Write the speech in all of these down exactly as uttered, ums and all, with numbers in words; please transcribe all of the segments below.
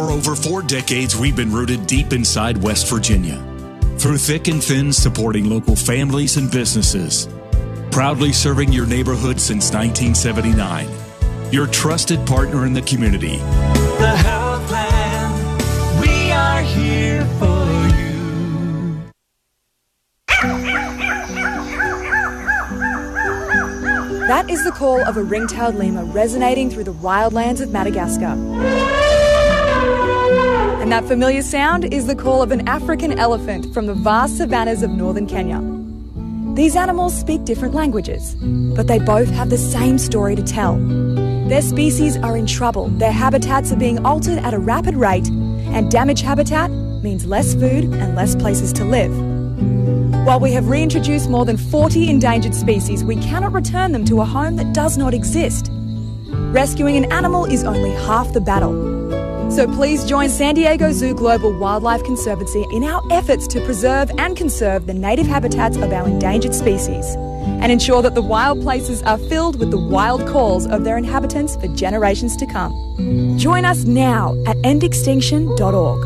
For over four decades, we've been rooted deep inside West Virginia. Through thick and thin, supporting local families and businesses. Proudly serving your neighborhood since nineteen seventy-nine. Your trusted partner in the community. The Healthland, we are here for you. That is the call of a ring-tailed lemur resonating through the wildlands of Madagascar. And that familiar sound is the call of an African elephant from the vast savannas of northern Kenya. These animals speak different languages, but they both have the same story to tell. Their species are in trouble, their habitats are being altered at a rapid rate, and damaged habitat means less food and less places to live. While we have reintroduced more than forty endangered species, we cannot return them to a home that does not exist. Rescuing an animal is only half the battle. So please join San Diego Zoo Global Wildlife Conservancy in our efforts to preserve and conserve the native habitats of our endangered species and ensure that the wild places are filled with the wild calls of their inhabitants for generations to come. Join us now at end extinction dot org.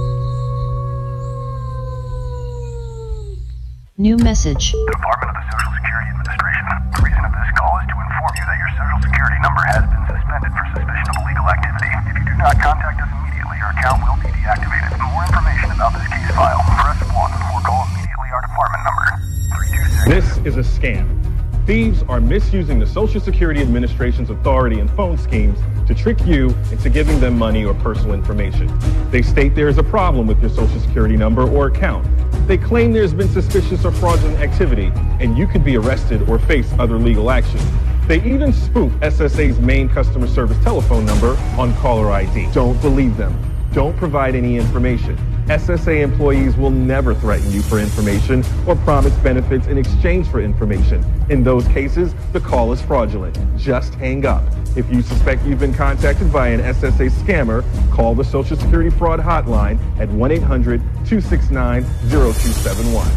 New message. Department of the Social Security Administration. The reason of this call is to inform you that your Social Security number has been suspended for suspicion of illegal activity. If you do not contact us immediately, your account will be deactivated. For more information about this case file, press one or call immediately our department number. three two six. This is a scam. Thieves are misusing the Social Security Administration's authority and phone schemes to trick you into giving them money or personal information. They state there is a problem with your Social Security number or account. They claim there's been suspicious or fraudulent activity, and you could be arrested or face other legal action. They even spoof S S A's main customer service telephone number on caller I D. Don't believe them. Don't provide any information. S S A employees will never threaten you for information or promise benefits in exchange for information. In those cases, the call is fraudulent. Just hang up. If you suspect you've been contacted by an S S A scammer, call the Social Security Fraud Hotline at one eight hundred two six nine zero two seven one.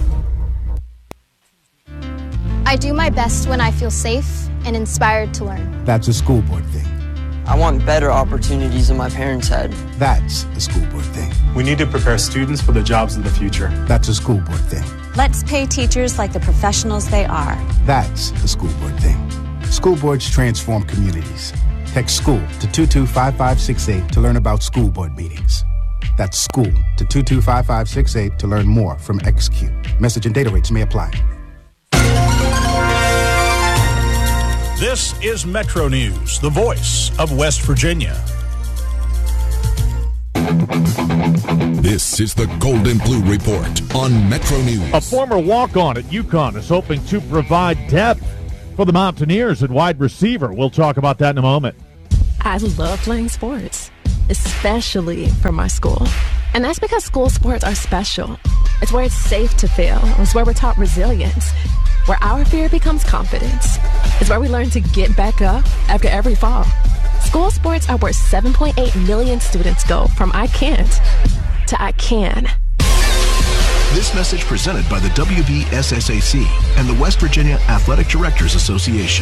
I do my best when I feel safe and inspired to learn. That's a school board thing. I want better opportunities than my parents had. That's a school board thing. We need to prepare students for the jobs of the future. That's a school board thing. Let's pay teachers like the professionals they are. That's a school board thing. School boards transform communities. Text SCHOOL to two two five five six eight to learn about school board meetings. That's SCHOOL to two two five five six eight to learn more from X Q. Message and data rates may apply. This is Metro News, the voice of West Virginia. This is the Golden Blue Report on Metro News. A former walk-on at UConn is hoping to provide depth for the Mountaineers at wide receiver. We'll talk about that in a moment. I love playing sports, especially for my school. And that's because school sports are special. It's where it's safe to fail. It's where we're taught resilience, where our fear becomes confidence. It's where we learn to get back up after every fall. School sports are where seven point eight million students go from I can't to I can. This message presented by the W V S S A C and the West Virginia Athletic Directors Association.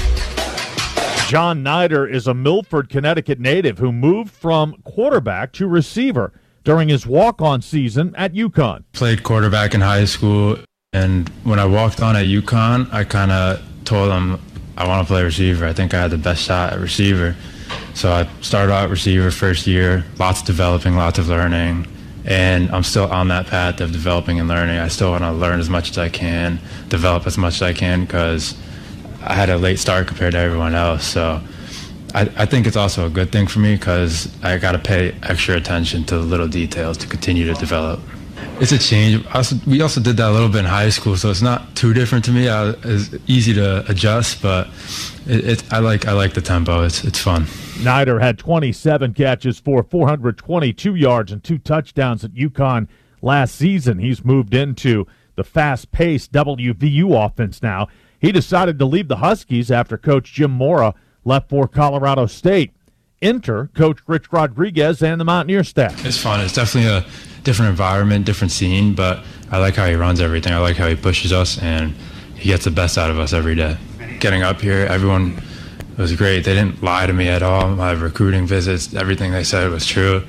John Nider is a Milford, Connecticut native who moved from quarterback to receiver during his walk-on season at UConn. Played quarterback in high school, and when I walked on at UConn, I kind of told them I want to play receiver. I think I had the best shot at receiver. So I started out receiver first year, lots of developing, lots of learning, and I'm still on that path of developing and learning. I still want to learn as much as I can, develop as much as I can, because I had a late start compared to everyone else. So I, I think it's also a good thing for me because I got to pay extra attention to the little details to continue to develop. It's a change. Also, we also did that a little bit in high school, so it's not too different to me. I, it's easy to adjust, but it, it, I like I like the tempo. It's it's fun. Nider had twenty-seven catches for four hundred twenty-two yards and two touchdowns at UConn last season. He's moved into the fast-paced W V U offense now. He decided to leave the Huskies after Coach Jim Mora left for Colorado State. Enter Coach Rich Rodriguez and the Mountaineer staff. It's fun. It's definitely a different environment, different scene, but I like how he runs everything. I like how he pushes us, and he gets the best out of us every day. Getting up here, everyone was great. They didn't lie to me at all. My recruiting visits, everything they said was true.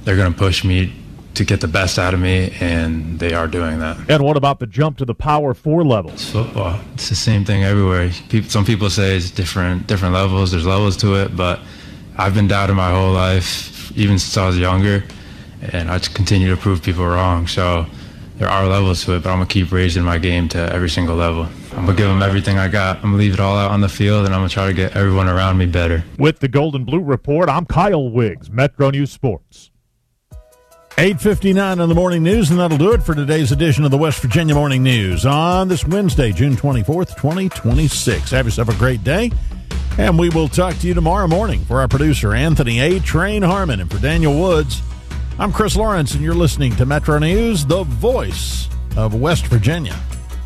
they're going to push me to get the best out of me, and they are doing that. And what about the jump to the Power Four level? It's football. It's the same thing everywhere. People, some people say it's different, different levels. There's levels to it, but I've been doubting my whole life, even since I was younger, and I just continue to prove people wrong. So there are levels to it, but I'm going to keep raising my game to every single level. I'm going to give them everything I got. I'm going to leave it all out on the field, and I'm going to try to get everyone around me better. With the Golden Blue Report, I'm Kyle Wiggs, Metro News Sports. eight fifty-nine on the morning news, and that'll do it for today's edition of the West Virginia Morning News on this Wednesday, June twenty-fourth, twenty twenty-six. Have yourself a great day, and we will talk to you tomorrow morning. For our producer, Anthony A. Train Harmon, and for Daniel Woods, I'm Chris Lawrence, and you're listening to Metro News, the voice of West Virginia.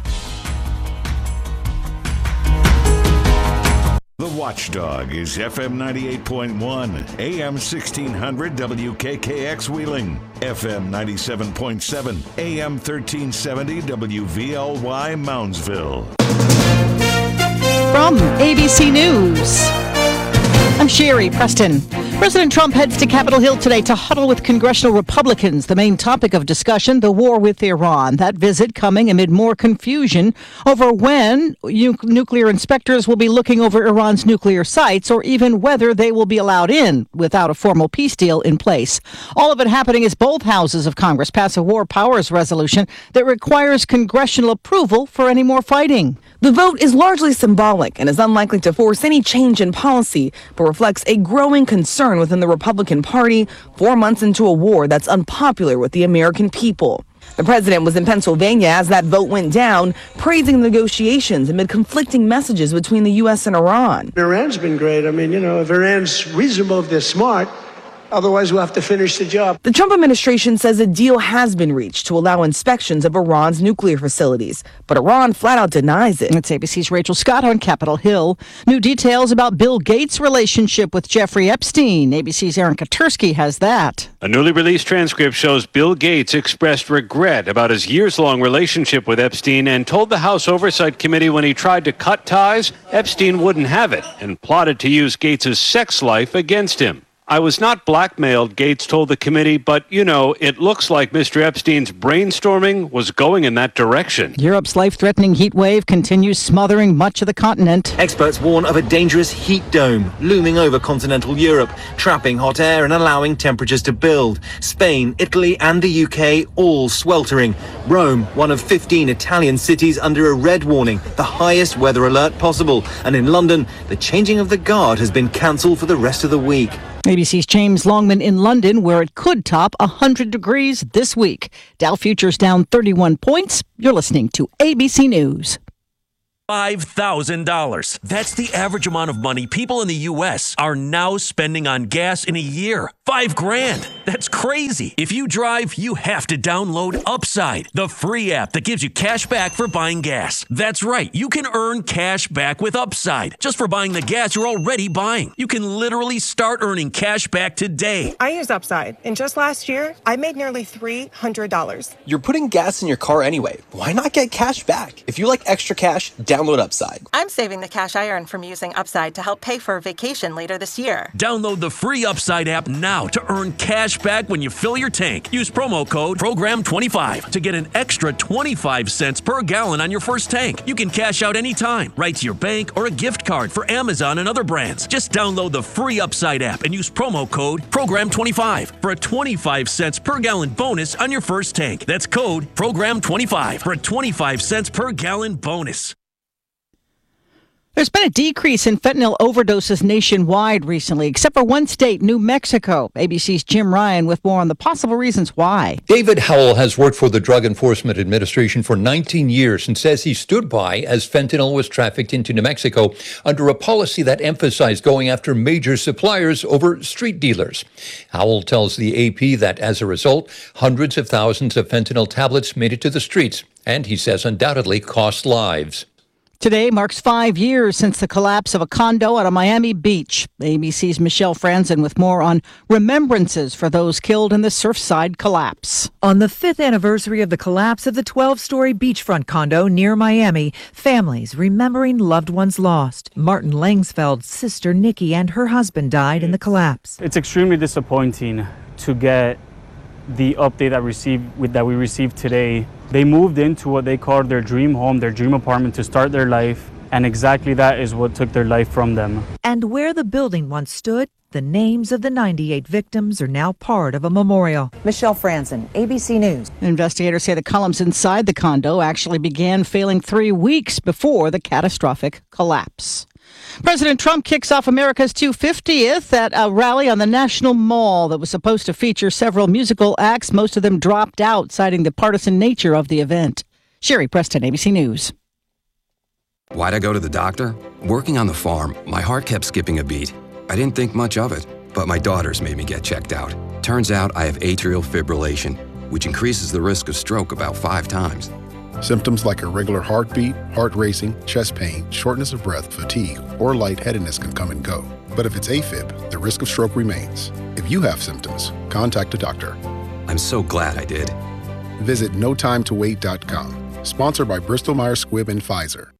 The Watchdog is F M ninety-eight point one, A M sixteen hundred W K K X Wheeling, F M ninety-seven point seven, A M thirteen seventy W V L Y Moundsville. From A B C News, I'm Sherry Preston. President Trump heads to Capitol Hill today to huddle with congressional Republicans. The main topic of discussion, the war with Iran. That visit coming amid more confusion over when u- nuclear inspectors will be looking over Iran's nuclear sites, or even whether they will be allowed in without a formal peace deal in place. All of it happening as both houses of Congress pass a war powers resolution that requires congressional approval for any more fighting. The vote is largely symbolic and is unlikely to force any change in policy, but reflects a growing concern within the Republican Party four months into a war that's unpopular with the American people. The president was in Pennsylvania as that vote went down, praising the negotiations amid conflicting messages between the U S and Iran. Iran's been great. I mean, you know, if Iran's reasonable, if they're smart, otherwise we'll have to finish the job. The Trump administration says a deal has been reached to allow inspections of Iran's nuclear facilities, but Iran flat out denies it. It's A B C's Rachel Scott on Capitol Hill. New details about Bill Gates' relationship with Jeffrey Epstein. A B C's Aaron Katursky has that. A newly released transcript shows Bill Gates expressed regret about his years-long relationship with Epstein and told the House Oversight Committee when he tried to cut ties, Epstein wouldn't have it and plotted to use Gates' sex life against him. I was not blackmailed, Gates told the committee, but, you know, it looks like Mister Epstein's brainstorming was going in that direction. Europe's life-threatening heat wave continues smothering much of the continent. Experts warn of a dangerous heat dome looming over continental Europe, trapping hot air and allowing temperatures to build. Spain, Italy and the U K all sweltering. Rome, one of fifteen Italian cities under a red warning, the highest weather alert possible. And in London, the changing of the guard has been cancelled for the rest of the week. A B C's James Longman in London, where it could top one hundred degrees this week. Dow futures down thirty-one points. You're listening to A B C News. five thousand dollars. That's the average amount of money people in the U S are now spending on gas in a year. Five grand. That's crazy. If you drive, you have to download Upside, the free app that gives you cash back for buying gas. That's right. You can earn cash back with Upside just for buying the gas you're already buying. You can literally start earning cash back today. I use Upside, and just last year, I made nearly three hundred dollars. You're putting gas in your car anyway. Why not get cash back? If you like extra cash, download Upside. I'm saving the cash I earn from using Upside to help pay for a vacation later this year. Download the free Upside app now to earn cash back when you fill your tank. Use promo code program twenty-five to get an extra twenty-five cents per gallon on your first tank. You can cash out anytime, right to your bank or a gift card for Amazon and other brands. Just download the free Upside app and use promo code program twenty-five for a twenty-five cents per gallon bonus on your first tank. That's code program twenty-five for a twenty-five cents per gallon bonus. There's been a decrease in fentanyl overdoses nationwide recently, except for one state, New Mexico. A B C's Jim Ryan with more on the possible reasons why. David Howell has worked for the Drug Enforcement Administration for nineteen years and says he stood by as fentanyl was trafficked into New Mexico under a policy that emphasized going after major suppliers over street dealers. Howell tells the A P that as a result, hundreds of thousands of fentanyl tablets made it to the streets, and he says undoubtedly cost lives. Today marks five years since the collapse of a condo at a Miami beach. A B C's Michelle Franzen with more on remembrances for those killed in the Surfside collapse. On the fifth anniversary of the collapse of the twelve-story beachfront condo near Miami, families remembering loved ones lost. Martin Langsfeld's sister Nikki and her husband died in the collapse. It's extremely disappointing to get the update that received with that we received today. They moved into what they called their dream home, their dream apartment to start their life, and exactly that is what took their life from them. And where the building once stood, the names of the ninety-eight victims are now part of a memorial. Michelle Franzen, A B C News. Investigators say the columns inside the condo actually began failing three weeks before the catastrophic collapse. President Trump kicks off America's two hundred fiftieth at a rally on the National Mall that was supposed to feature several musical acts. Most of them dropped out, citing the partisan nature of the event. Sherry Preston, A B C News. Why'd I go to the doctor? Working on the farm, my heart kept skipping a beat. I didn't think much of it, but my daughters made me get checked out. Turns out I have atrial fibrillation, which increases the risk of stroke about five times. Symptoms like irregular heartbeat, heart racing, chest pain, shortness of breath, fatigue, or lightheadedness can come and go. But if it's AFib, the risk of stroke remains. If you have symptoms, contact a doctor. I'm so glad I did. Visit no time to wait dot com. Sponsored by Bristol Myers Squibb and Pfizer.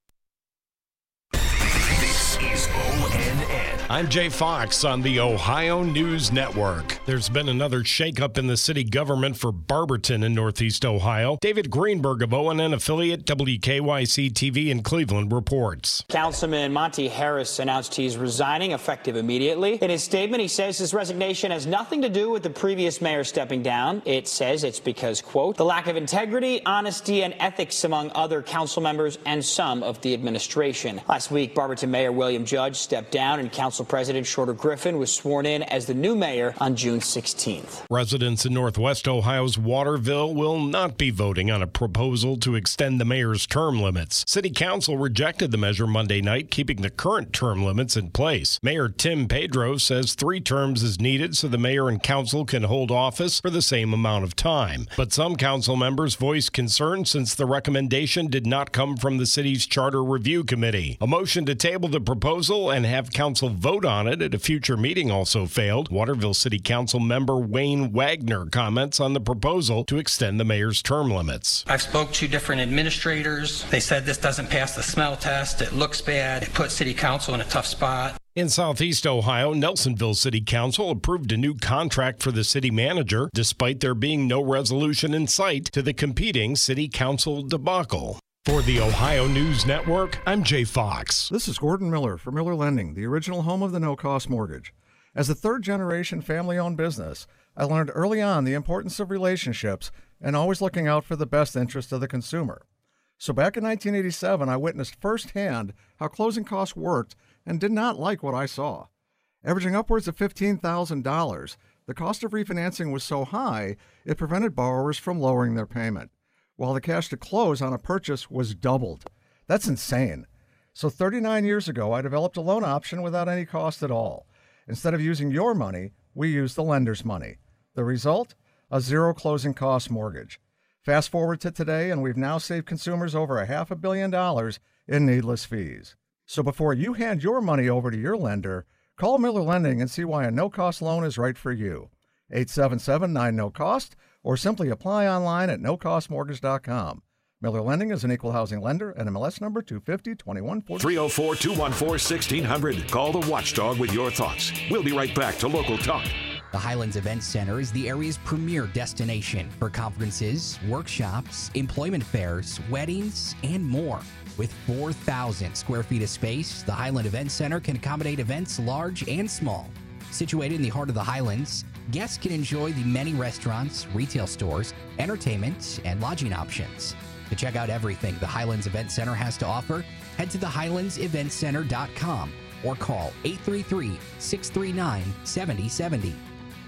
I'm Jay Fox on the Ohio News Network. There's been another shakeup in the city government for Barberton in Northeast Ohio. David Greenberg of O N N affiliate W K Y C T V in Cleveland reports. Councilman Monty Harris announced he's resigning effective immediately. In his statement, he says his resignation has nothing to do with the previous mayor stepping down. It says it's because, quote, the lack of integrity, honesty, and ethics among other council members and some of the administration. Last week, Barberton Mayor William Judge stepped down and Council President Shorter Griffin was sworn in as the new mayor on June sixteenth. Residents in Northwest Ohio's Waterville will not be voting on a proposal to extend the mayor's term limits. City Council rejected the measure Monday night, keeping the current term limits in place. Mayor Tim Pedro says three terms is needed so the mayor and council can hold office for the same amount of time. But some council members voiced concern since the recommendation did not come from the city's Charter Review Committee. A motion to table the proposal and have council vote on it at a future meeting also failed. Waterville City Council member Wayne Wagner comments on the proposal to extend the mayor's term limits. I've spoke to different administrators. They said this doesn't pass the smell test. It looks bad. It puts City Council in a tough spot. In Southeast Ohio, Nelsonville City Council approved a new contract for the city manager, despite there being no resolution in sight to the competing city council debacle. For the Ohio News Network, I'm Jay Fox. This is Gordon Miller for Miller Lending, the original home of the no-cost mortgage. As a third-generation family-owned business, I learned early on the importance of relationships and always looking out for the best interest of the consumer. So back in nineteen eighty-seven, I witnessed firsthand how closing costs worked and did not like what I saw. Averaging upwards of fifteen thousand dollars, the cost of refinancing was so high, it prevented borrowers from lowering their payment, while the cash to close on a purchase was doubled. That's insane. So thirty-nine years ago, I developed a loan option without any cost at all. Instead of using your money, we used the lender's money. The result? A zero closing cost mortgage. Fast forward to today, and we've now saved consumers over a half a billion dollars in needless fees. So before you hand your money over to your lender, call Miller Lending and see why a no-cost loan is right for you. eight seven seven nine no cost or simply apply online at no cost mortgage dot com. Miller Lending is an equal housing lender and M L S number two five zero two one four. three oh four, two one four, one six zero zero. Call the Watchdog with your thoughts. We'll be right back to Local Talk. The Highlands Event Center is the area's premier destination for conferences, workshops, employment fairs, weddings, and more. With four thousand square feet of space, the Highland Event Center can accommodate events large and small. Situated in the heart of the Highlands, guests can enjoy the many restaurants, retail stores, entertainment, and lodging options. To check out everything the Highlands Event Center has to offer, head to the highlands event center dot com or call eight three three, six three nine, seven zero seven zero.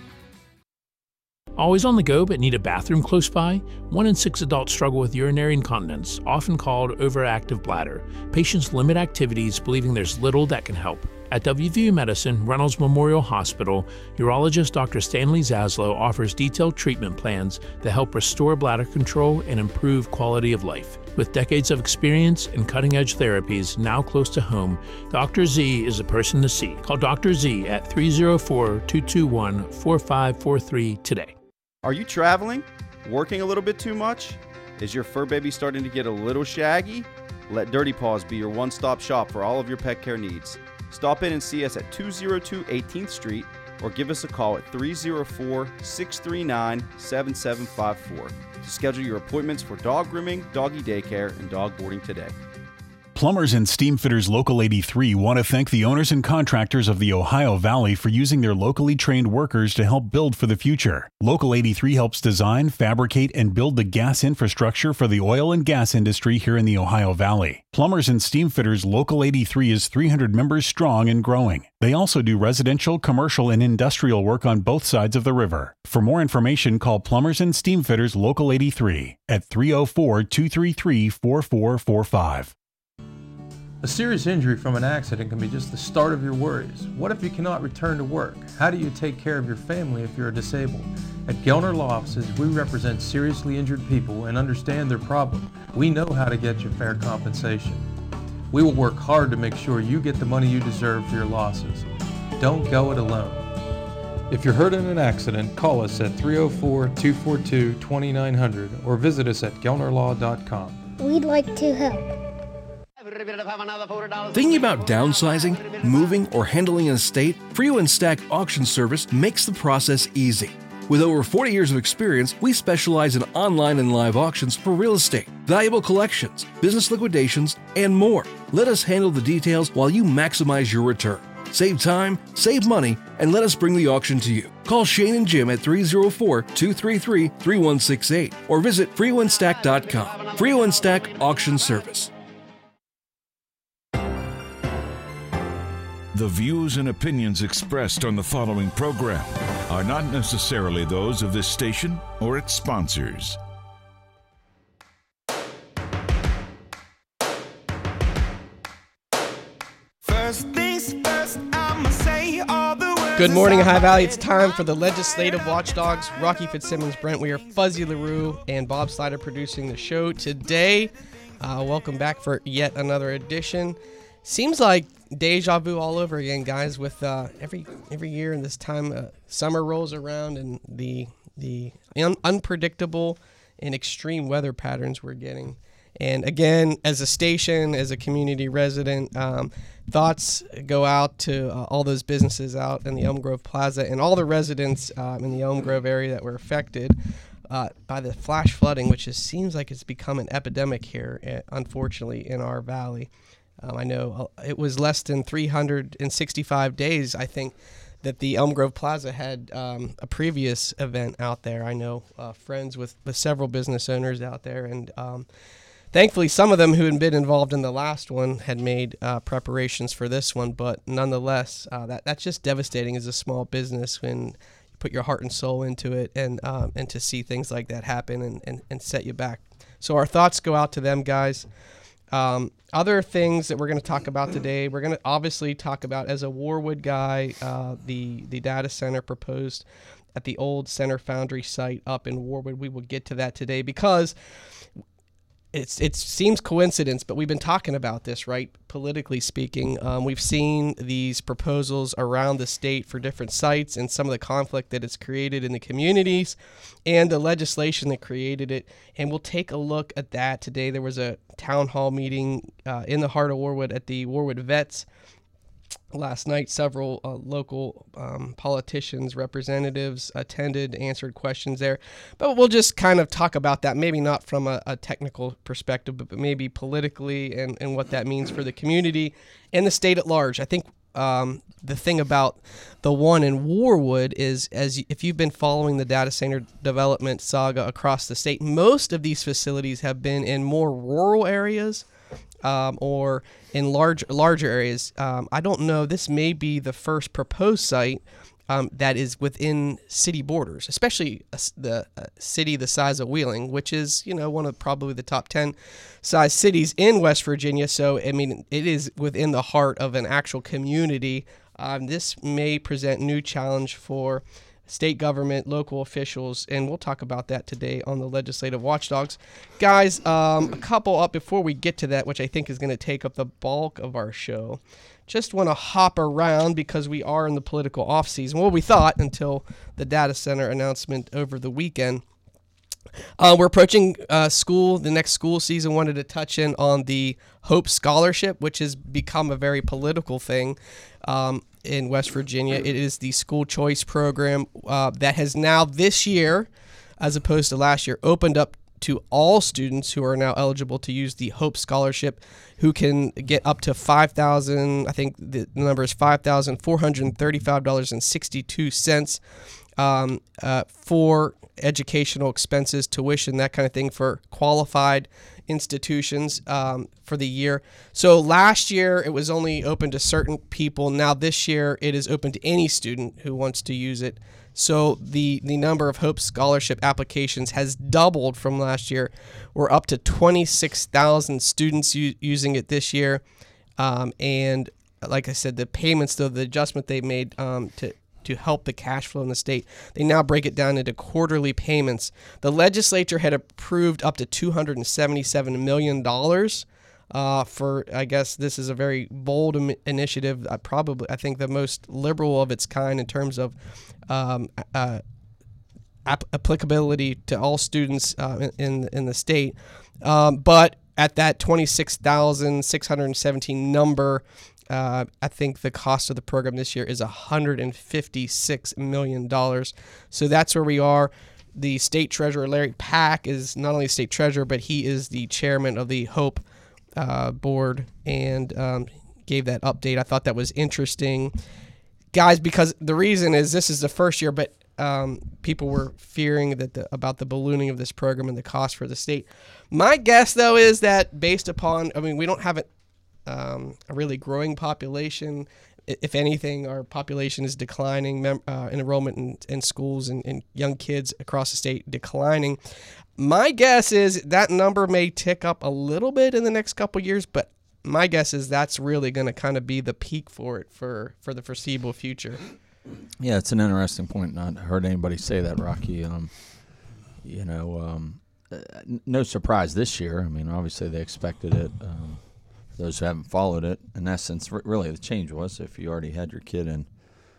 Always on the go but need a bathroom close by? One in six adults struggle with urinary incontinence, often called overactive bladder. Patients limit activities, believing there's little that can help. At W V U Medicine, Reynolds Memorial Hospital, urologist Doctor Stanley Zaslow offers detailed treatment plans that help restore bladder control and improve quality of life. With decades of experience and cutting-edge therapies now close to home, Doctor Z is a person to see. Call Doctor Z at three oh four, two two one, four five four three today. Are you traveling? Working a little bit too much? Is your fur baby starting to get a little shaggy? Let Dirty Paws be your one-stop shop for all of your pet care needs. Stop in and see us at two oh two eighteenth Street, or give us a call at three oh four, six three nine, seven seven five four to schedule your appointments for dog grooming, doggy daycare, and dog boarding today. Plumbers and Steamfitters Local eighty-three want to thank the owners and contractors of the Ohio Valley for using their locally trained workers to help build for the future. Local eighty-three helps design, fabricate, and build the gas infrastructure for the oil and gas industry here in the Ohio Valley. Plumbers and Steamfitters Local eighty-three is three hundred members strong and growing. They also do residential, commercial, and industrial work on both sides of the river. For more information, call Plumbers and Steamfitters Local eighty-three at three oh four, two three three, four four four five. A serious injury from an accident can be just the start of your worries. What if you cannot return to work? How do you take care of your family if you're disabled? At Gellner Law Offices, we represent seriously injured people and understand their problem. We know how to get you fair compensation. We will work hard to make sure you get the money you deserve for your losses. Don't go it alone. If you're hurt in an accident, call us at three oh four, two four two, two nine zero zero or visit us at gellner law dot com. We'd like to help. Thinking about downsizing, moving, or handling an estate? Frio and Stack Auction Service makes the process easy. With over forty years of experience, we specialize in online and live auctions for real estate, valuable collections, business liquidations, and more. Let us handle the details while you maximize your return. Save time, save money, and let us bring the auction to you. Call Shane and Jim at three oh four, two three three, three one six eight or visit frio and stack dot com. Frio and Stack Auction Service. The views and opinions expressed on the following program are not necessarily those of this station or its sponsors. First things first, I'ma say all the words. Good morning, Ohio Valley. It's time for the Legislative Watchdogs. Rocky Fitzsimmons, Brent Weir, Fuzzy LaRue, and Bob Slider producing the show today. Uh, welcome back for yet another edition. Seems like deja vu all over again, guys, with uh, every every year in this time uh, summer rolls around and the the un- unpredictable and extreme weather patterns we're getting. And again, as a station, as a community resident, um, thoughts go out to uh, all those businesses out in the Elm Grove Plaza and all the residents uh, in the Elm Grove area that were affected uh, by the flash flooding, which is, seems like it's become an epidemic here, uh, unfortunately, in our valley. Um, I know it was less than three hundred sixty-five days, I think, that the Elm Grove Plaza had um, a previous event out there. I know uh, friends with, with several business owners out there, and um, thankfully some of them who had been involved in the last one had made uh, preparations for this one, but nonetheless, uh, that that's just devastating as a small business when you put your heart and soul into it, and um, and to see things like that happen and, and, and set you back. So our thoughts go out to them, guys. Um, other things that we're going to talk about today, we're going to obviously talk about, as a Warwood guy, uh, the, the data center proposed at the old Center Foundry site up in Warwood. We will get to that today because it's it seems coincidence, but we've been talking about this, right? Politically speaking, um, we've seen these proposals around the state for different sites and some of the conflict that it's created in the communities and the legislation that created it. And we'll take a look at that today. There was a town hall meeting uh, in the heart of Warwood at the Warwood Vets last night. Several uh, local um, politicians, representatives attended, answered questions there. But we'll just kind of talk about that, maybe not from a, a technical perspective, but, but maybe politically and, and what that means for the community and the state at large. I think um, the thing about the one in Warwood is, as y- if you've been following the data center development saga across the state, most of these facilities have been in more rural areas Um, or in large larger areas. Um, I don't know. This may be the first proposed site um, that is within city borders, especially a, the a city the size of Wheeling, which is, you know, one of probably the top ten size cities in West Virginia. So, I mean, it is within the heart of an actual community. Um, this may present new challenge for state government, local officials, and we'll talk about that today on the Legislative Watchdogs. Guys, um, a couple up before we get to that, which I think is going to take up the bulk of our show. Just want to hop around because we are in the political off-season. Well, we thought until the data center announcement over the weekend. Uh, we're approaching uh, school, the next school season. Wanted to touch in on the Hope Scholarship, which has become a very political thing. Um, in West Virginia. It is the school choice program uh, that has now this year, as opposed to last year, opened up to all students who are now eligible to use the Hope Scholarship, who can get up to five thousand. I think the number is five thousand four hundred thirty-five dollars and sixty-two cents um, uh, for educational expenses, tuition, that kind of thing for qualified institutions um, for the year. So last year it was only open to certain people. Now this year it is open to any student who wants to use it. So the, the number of Hope Scholarship applications has doubled from last year. We're up to twenty-six thousand students u- using it this year. Um, and like I said, the payments, though, the adjustment they made um, to to help the cash flow in the state, they now break it down into quarterly payments. The legislature had approved up to two hundred seventy-seven million dollars uh, for, I guess this is a very bold im- initiative, uh, probably, I think the most liberal of its kind in terms of um, uh, ap- applicability to all students uh, in, in the state. Um, but at that twenty-six thousand six hundred seventeen number, Uh, I think the cost of the program this year is one hundred fifty-six million dollars. So that's where we are. The state treasurer, Larry Pack, is not only state treasurer, but he is the chairman of the Hope uh, board, and um, gave that update. I thought that was interesting. Guys, because the reason is this is the first year, but um, people were fearing that the, about the ballooning of this program and the cost for the state. My guess, though, is that based upon, I mean, we don't have it, Um, a really growing population. If anything, our population is declining, mem- uh, enrollment in, in schools and, and young kids across the state declining. My guess is that number may tick up a little bit in the next couple of years, but my guess is that's really going to kind of be the peak for it for, for the foreseeable future. Yeah, it's an interesting point. Not heard anybody say that, Rocky. Um, you know, um, no surprise this year. I mean, obviously they expected it. Um, Those who haven't followed it, in essence, r- really the change was if you already had your kid in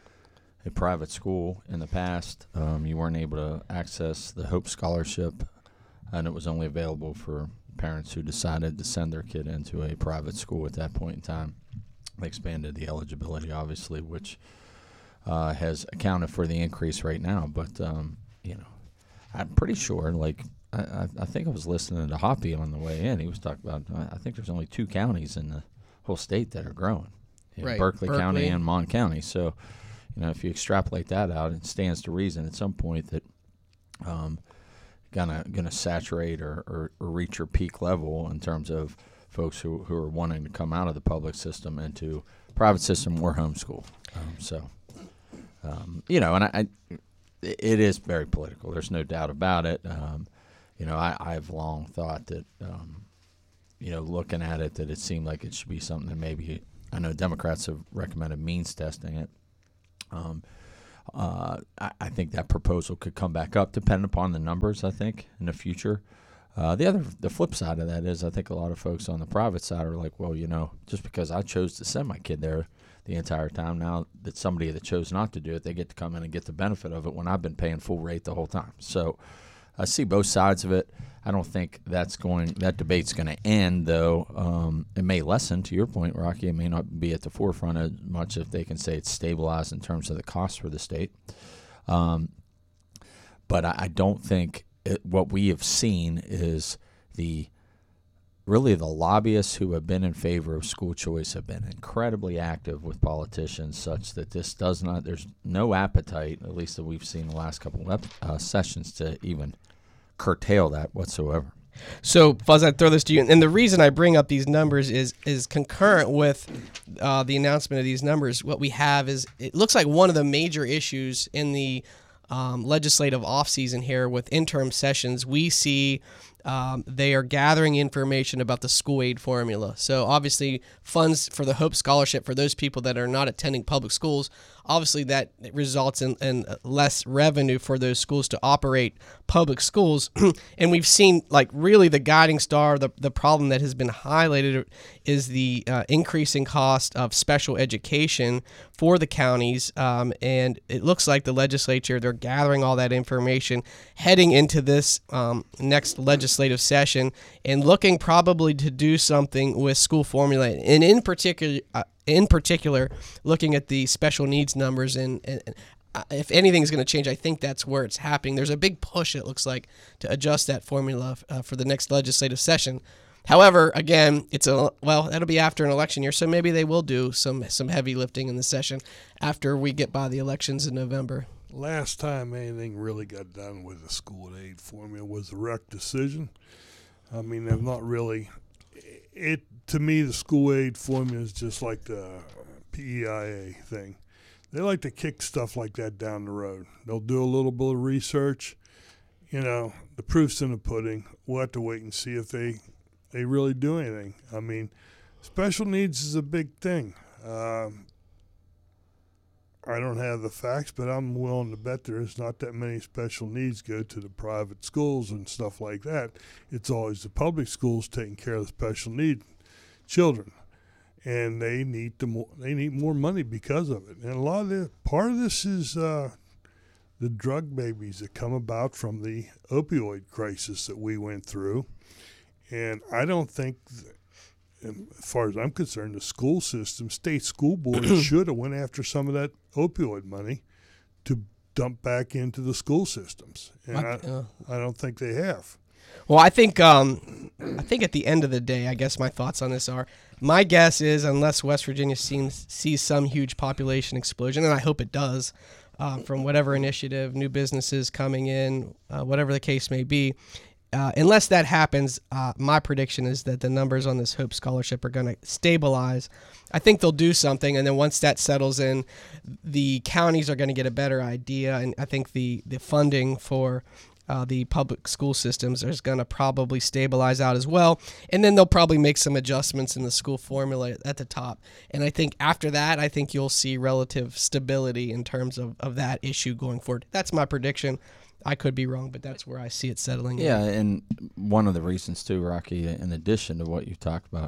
a private school in the past, um, you weren't able to access the Hope Scholarship, and it was only available for parents who decided to send their kid into a private school at that point in time. They expanded the eligibility, obviously, which uh, has accounted for the increase right now. But, um, you know, I'm pretty sure, like, I, I think I was listening to Hoppy on the way in. He was talking about, I think there's only two counties in the whole state that are growing. You know, right. Berkeley, Berkeley County and Mon County. So, you know, if you extrapolate that out, it stands to reason at some point that um, gonna gonna saturate or, or, or reach your peak level in terms of folks who, who are wanting to come out of the public system into private system or homeschool. Um, so, um, you know, and I, I, it is very political. There's no doubt about it. Um, You know, I, I've long thought that, um, you know, looking at it, that it seemed like it should be something that maybe, I know Democrats have recommended means testing it. Um, uh, I, I think that proposal could come back up, depending upon the numbers, I think, in the future. Uh, the other, the flip side of that is I think a lot of folks on the private side are like, well, you know, just because I chose to send my kid there the entire time, now that somebody that chose not to do it, they get to come in and get the benefit of it when I've been paying full rate the whole time. So I see both sides of it. I don't think that's going. That debate's going to end, though. Um, it may lessen, to your point, Rocky. It may not be at the forefront as much if they can say it's stabilized in terms of the cost for the state. Um, but I, I don't think it, what we have seen is the really the lobbyists who have been in favor of school choice have been incredibly active with politicians, such that this does not. There's no appetite, at least that we've seen the last couple of uh, sessions, to even curtail that whatsoever. So, Fuzz, I'd throw this to you. And the reason I bring up these numbers is is concurrent with uh, the announcement of these numbers. What we have is, it looks like one of the major issues in the um, legislative offseason here with interim sessions, we see um, they are gathering information about the school aid formula. So, obviously, funds for the Hope Scholarship for those people that are not attending public schools, obviously that results in, in less revenue for those schools to operate public schools. And we've seen, like, really the guiding star, the, the problem that has been highlighted is the uh, increasing cost of special education for the counties. Um, and it looks like the legislature, they're gathering all that information heading into this um, next legislative session and looking probably to do something with school formula. And in particular, uh, in particular, looking at the special needs numbers, and, and if anything's going to change, I think that's where it's happening. There's a big push, it looks like, to adjust that formula uh, for the next legislative session. However, again, it's a well, that'll be after an election year, so maybe they will do some some heavy lifting in the session after we get by the elections in November. Last time anything really got done with the school aid formula was the R E C decision. I mean, they've not really. It to me, the school aid formula is just like the P E I A thing. They like to kick stuff like that down the road. They'll do a little bit of research. You know, the proof's in the pudding. We'll have to wait and see if they. They really do anything. I mean, special needs is a big thing. Um, I don't have the facts, but I'm willing to bet there's not that many special needs go to the private schools and stuff like that. It's always the public schools taking care of the special need children, and they need the more, they need more money because of it. And a lot of the part of this is uh, the drug babies that come about from the opioid crisis that we went through. And I don't think, as far as I'm concerned, the school system, state school boards should have went after some of that opioid money to dump back into the school systems. And I, uh, I don't think they have. Well, I think um, I think at the end of the day, I guess my thoughts on this are, my guess is unless West Virginia seems, sees some huge population explosion, and I hope it does, uh, from whatever initiative, new businesses coming in, uh, whatever the case may be, Uh, unless that happens, uh, my prediction is that the numbers on this Hope Scholarship are going to stabilize. I think they'll do something, and then once that settles in, the counties are going to get a better idea, and I think the, the funding for uh, the public school systems is going to probably stabilize out as well, and then they'll probably make some adjustments in the school formula at the top. And I think after that, I think you'll see relative stability in terms of, of that issue going forward. That's my prediction. I could be wrong, but that's where I see it settling. Yeah, in. and one of the reasons too, Rocky, in addition to what you talked about,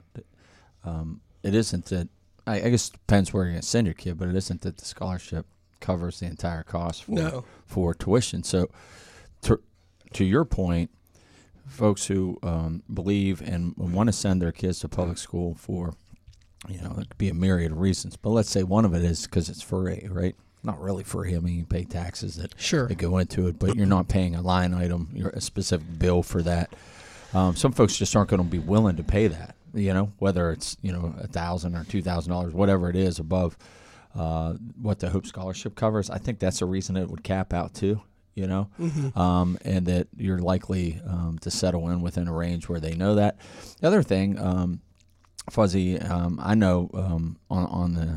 um, it isn't that, I, I guess it depends where you're going to send your kid, but it isn't that the scholarship covers the entire cost for, no. for tuition. So to, to your point, folks who um, believe and want to send their kids to public school for, you know, it could be a myriad of reasons, but let's say one of it is because it's free, right? Not really free. I mean, you pay taxes that, sure. that go into it, but you're not paying a line item, you're a specific bill for that. Um, some folks just aren't going to be willing to pay that, you know, whether it's, you know, a thousand or two thousand dollars, whatever it is above uh, what the Hope Scholarship covers. I think that's a reason it would cap out too, you know, mm-hmm. um, and that you're likely um, to settle in within a range where they know that. The other thing, um, Fuzzy, um, I know um, on, on the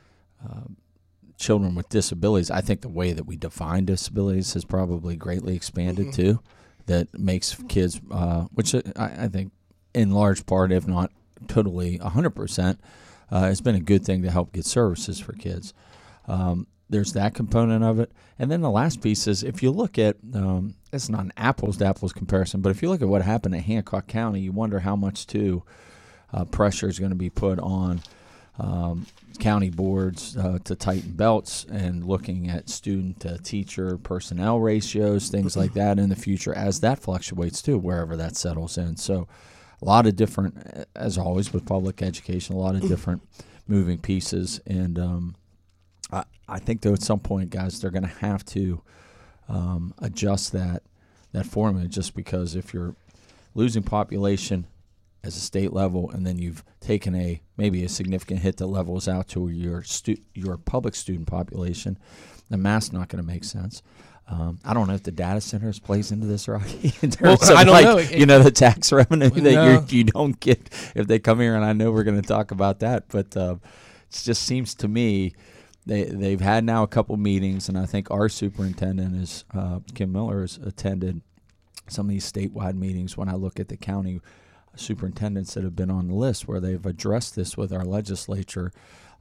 uh, children with disabilities, I think the way that we define disabilities has probably greatly expanded mm-hmm. too. That makes kids, uh, which I, I think in large part, if not totally one hundred percent, uh, has been a good thing to help get services for kids. Um, there's that component of it. And then the last piece is if you look at, um, it's not an apples to apples comparison, but if you look at what happened at Hancock County, you wonder how much too uh, pressure is going to be put on Um, county boards uh, to tighten belts and looking at student to teacher personnel ratios, things like that in the future as that fluctuates too, wherever that settles in. So a lot of different, as always with public education, a lot of different moving pieces. And um, I, I think though at some point, guys, they're going to have to um, adjust that, that formula just because if you're losing population as a state level, and then you've taken a maybe a significant hit that levels out to your stu- your public student population, the math's not going to make sense. Um, I don't know if the data centers plays into this, Rocky, in terms well, of I don't like know. you know the tax revenue that No. you're, you don't get if they come here, and I know we're going to talk about that, but uh, it just seems to me they they've had now a couple meetings, and I think our superintendent is uh, Kim Miller has attended some of these statewide meetings. When I look at the county superintendents that have been on the list where they've addressed this with our legislature.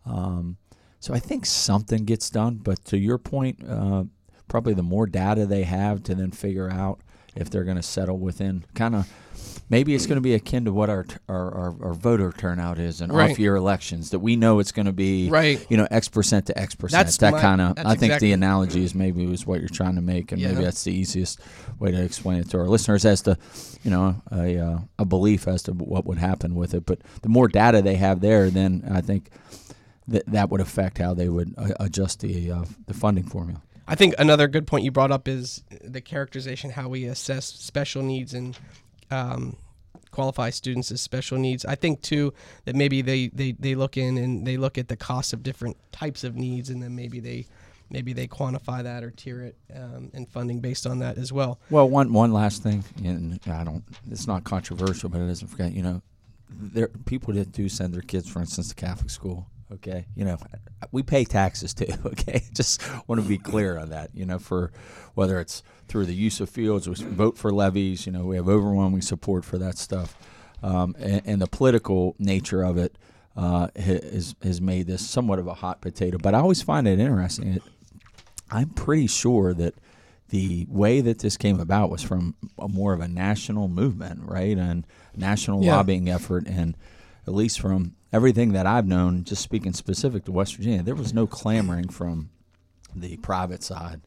Um, so I think something gets done, but to your point, uh, probably the more data they have to then figure out if they're going to settle within kind of, maybe it's going to be akin to what our our, our, our voter turnout is in Right. off-year elections, that we know it's going to be, Right. you know, X percent to X percent. That's That my- kind of, that's I think exactly- the analogy is maybe was what you're trying to make, and Yeah. maybe that's the easiest way to explain it to our listeners as to, you know, a uh, a belief as to what would happen with it. But the more data they have there, then I think that that would affect how they would uh, adjust the uh, the funding formula. I think another good point you brought up is the characterization, how we assess special needs and um, qualify students as special needs. I think, too, that maybe they, they, they look in and they look at the cost of different types of needs, and then maybe they maybe they quantify that or tier it um, in funding based on that as well. Well, one one last thing, and I don't, it's not controversial, but it doesn't forget, you know, there people that do send their kids, for instance, to Catholic school. Okay, you know, we pay taxes too. Okay, just want to be clear on that. You know, for whether it's through the use of fields, we vote for levies. You know, we have overwhelming support for that stuff, um, and, and the political nature of it uh, has has made this somewhat of a hot potato. But I always find it interesting. It, I'm pretty sure that the way that this came about was from a more of a national movement, right, and national Yeah. lobbying effort, and at least from everything that I've known, just speaking specific to West Virginia, there was no clamoring from the private side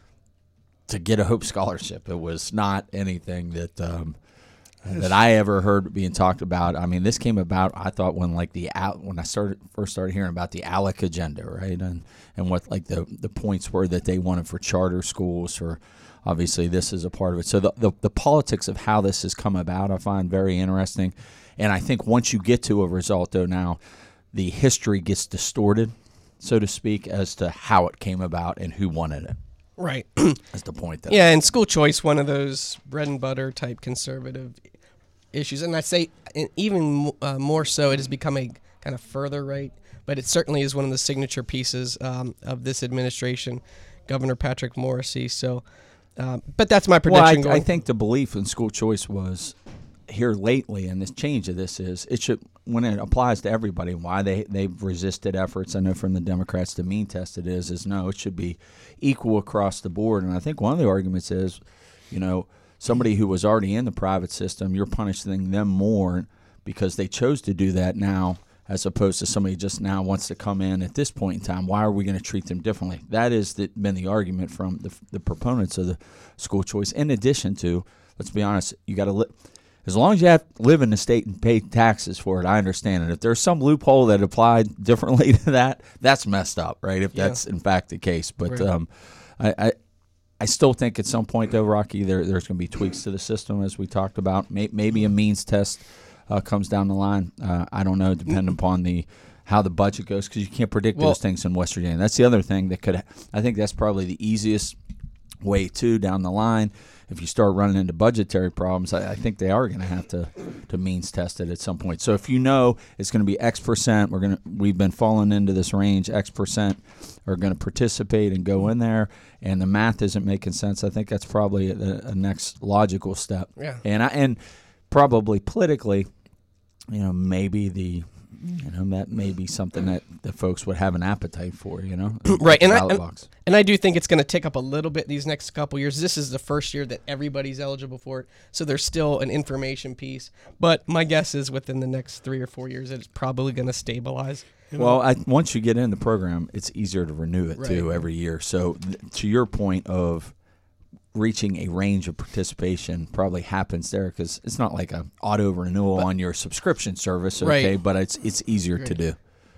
to get a Hope Scholarship. It was not anything that um, that I ever heard being talked about. I mean, this came about, I thought, when like the Al- when I started first started hearing about the ALEC agenda, right, and and what like the the points were that they wanted for charter schools. For obviously, this is a part of it. So the the, the politics of how this has come about, I find very interesting. And I think once you get to a result, though, now the history gets distorted, so to speak, as to how it came about and who wanted it. Right. That's the point. That Yeah, and school choice, one of those bread and butter type conservative issues. And I say and even uh, more so, it has become a kind of further right, but it certainly is one of the signature pieces um, of this administration, Governor Patrick Morrisey. So, um, but that's my prediction. Well, I, going. I think the belief in school choice was here lately, and this change of this is it should, when it applies to everybody, why they, they've resisted efforts, I know from the Democrats to mean test it is, is no, it should be equal across the board. And I think one of the arguments is, you know, somebody who was already in the private system, you're punishing them more because they chose to do that now, as opposed to somebody just now wants to come in at this point in time. Why are we going to treat them differently? That has the, been the argument from the, the proponents of the school choice. In addition to, let's be honest, you got to li- as long as you have to live in the state and pay taxes for it, I understand it. If there's some loophole that applied differently to that, that's messed up, right? If Yeah. that's in fact the case, but Right. um, I, I I still think at some point though, Rocky, there there's going to be tweaks to the system as we talked about. May, maybe a means test uh, comes down the line. Uh, I don't know, depending upon the how the budget goes, because you can't predict Well- those things in West Virginia. That's the other thing that could. I think that's probably the easiest way too down the line. If you start running into budgetary problems, I, I think they are going to have to to means test it at some point. So if you know it's going to be X percent, we're going to we've been falling into this range. X percent are going to participate and go in there, and the math isn't making sense. I think that's probably a, a next logical step. Yeah. And I and probably politically, you know, maybe the. You know, that may be something that the folks would have an appetite for, you know. Right, and I, ballot and, box. and I do think it's going to tick up a little bit these next couple years. This is the first year that everybody's eligible for it, so there's still an information piece. But my guess is within the next three or four years, it's probably going to stabilize. Well, I, once you get in the program, it's easier to renew it, too, Right. every year. So th- to your point of reaching a range of participation probably happens there because it's not like a auto renewal on your subscription service, okay, Right. but it's it's easier to Right. do.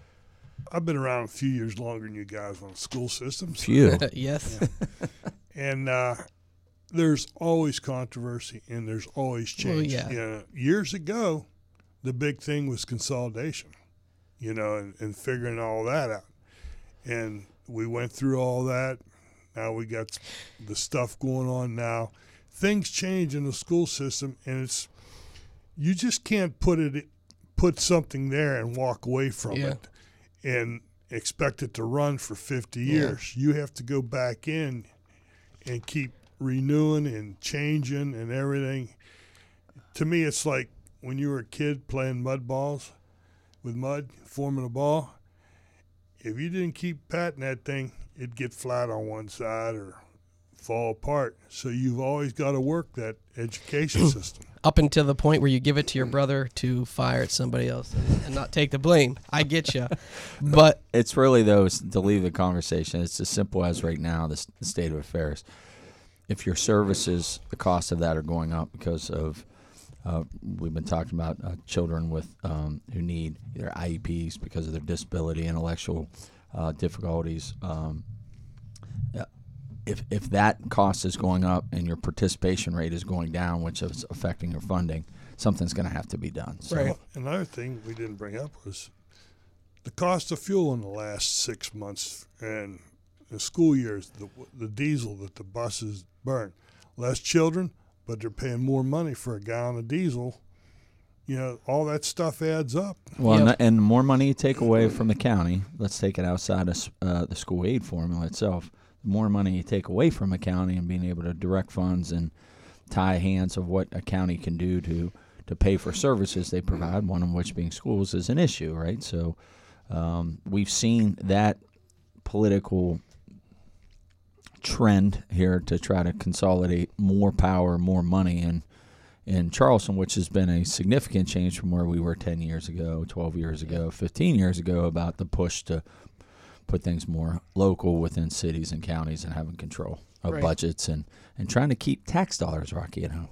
I've been around a few years longer than you guys on school systems. Few. Yes. Yeah. And uh, there's always controversy and there's always Well, change. yeah. You know, years ago, the big thing was consolidation, you know, and, and figuring all that out. And we went through all that. Now we got the stuff going on now. Things change in the school system, and it's you just can't put it put something there and walk away from Yeah. it and expect it to run for fifty Yeah. years. You have to go back in and keep renewing and changing and everything. To me, it's like when you were a kid playing mud balls with mud, forming a ball. If you didn't keep patting that thing, it'd get flat on one side or fall apart. So you've always got to work that education system. Up until the point where you give it to your brother to fire at somebody else and not take the blame. I get you. But It's really, though, s- to leave the conversation, it's as simple as right now, the, s- the state of affairs. If your services, the cost of that are going up because of Uh, we've been talking about uh, children with um, who need either I E Ps because of their disability, intellectual uh, difficulties. Um, if if that cost is going up and your participation rate is going down, which is affecting your funding, something's going to have to be done. So, right. Another thing we didn't bring up was the cost of fuel in the last six months and the school years, the, the diesel that the buses burn. Less children, but they're paying more money for a gallon of diesel. You know, all that stuff adds up. Well, yep. and the more money you take away from the county, let's take it outside of uh, the school aid formula itself, the more money you take away from a county and being able to direct funds and tie hands of what a county can do to, to pay for services they provide, one of which being schools, is an issue, right? So um, we've seen that political trend here to try to consolidate more power, more money in in Charleston, which has been a significant change from where we were ten years ago, twelve years ago, fifteen years ago, about the push to put things more local within cities and counties and having control of right. budgets and, and trying to keep tax dollars, Rocky, at home.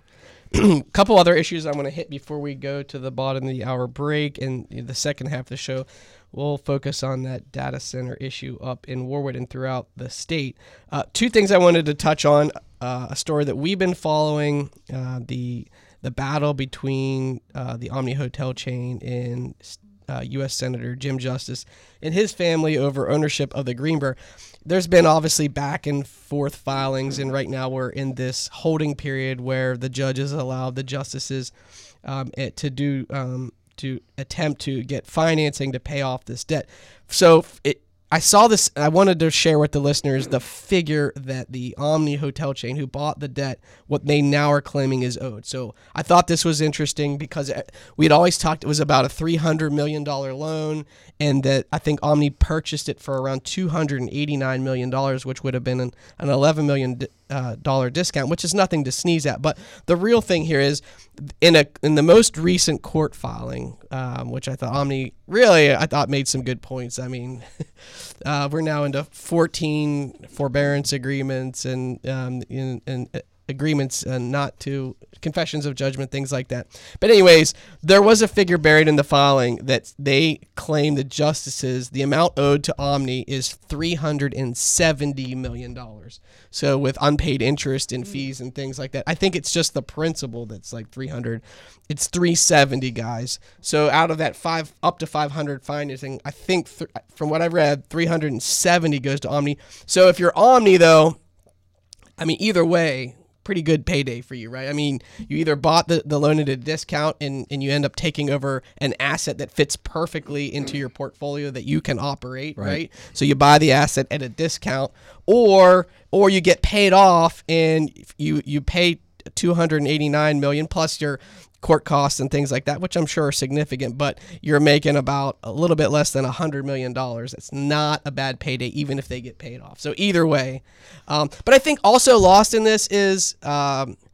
A couple other issues I want to hit before we go to the bottom of the hour break. And the second half of the show, we'll focus on that data center issue up in Warwood and throughout the state. Uh, two things I wanted to touch on. Uh, a story that we've been following, uh, the the battle between uh, the Omni Hotel chain and uh, U S Senator Jim Justice and his family over ownership of the Greenbrier. There's been obviously back and forth filings, and right now we're in this holding period where the judges allowed the justices um, it, to do um, to attempt to get financing to pay off this debt. So it, I saw this. I wanted to share with the listeners the figure that the Omni Hotel chain who bought the debt, what they now are claiming is owed. So I thought this was interesting because we had always talked it was about a three hundred million dollars loan, and that I think Omni purchased it for around two hundred eighty-nine million dollars, which would have been an, an eleven million dollars uh, dollar discount, which is nothing to sneeze at. But the real thing here is in a in the most recent court filing, um, which I thought Omni really I thought made some good points. I mean, uh, we're now into fourteen forbearance agreements and um, in, in agreements and not to confessions of judgment, things like that. But anyways, there was a figure buried in the filing that they claim the justices, the amount owed to Omni is three hundred seventy million dollars. So with unpaid interest and fees and things like that, I think it's just the principal that's like three hundred. It's three seventy, guys. So out of that five up to five hundred financing, I think th- from what I read, three hundred seventy goes to Omni. So if you're Omni though, I mean, either way, pretty good payday for you, right? I mean, you either bought the, the loan at a discount and, and you end up taking over an asset that fits perfectly into your portfolio that you can operate, right? right? So you buy the asset at a discount, or or you get paid off and you you pay two hundred eighty-nine million dollars plus your court costs and things like that, which I'm sure are significant, but you're making about a little bit less than one hundred million dollars. That's not a bad payday, even if they get paid off. So either way. Um, but I think also lost in this is um,